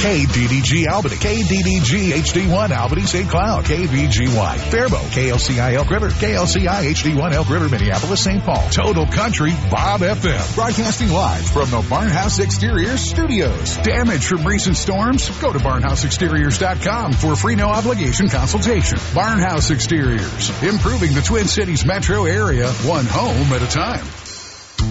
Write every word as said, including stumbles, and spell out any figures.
K D D G Albany, K D D G H D one Albany Saint Cloud, K V G Y Faribault, K L C I Elk River, K L C I H D one Elk River, Minneapolis, Saint Paul. Total Country Bob F M. Broadcasting live from the Barnhouse Exteriors Studios. Damage from recent storms? Go to barnhouse exteriors dot com for a free no obligation consultation. Barnhouse Exteriors, improving the Twin Cities metro area, one home at a time.